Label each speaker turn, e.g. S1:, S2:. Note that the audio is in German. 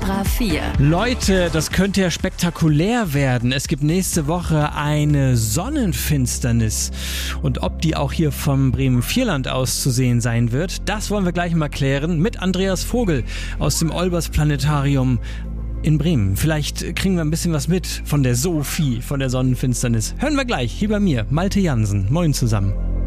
S1: Extra 4.
S2: Leute, das könnte ja spektakulär werden. Es gibt nächste Woche eine Sonnenfinsternis. Und ob die auch hier vom Bremen-Vierland aus zu sehen sein wird, das wollen wir gleich mal klären mit Andreas Vogel aus dem Olbers-Planetarium in Bremen. Vielleicht kriegen wir ein bisschen was mit von der Sophie, von der Sonnenfinsternis. Hören wir gleich, hier bei mir, Malte Jansen. Moin zusammen.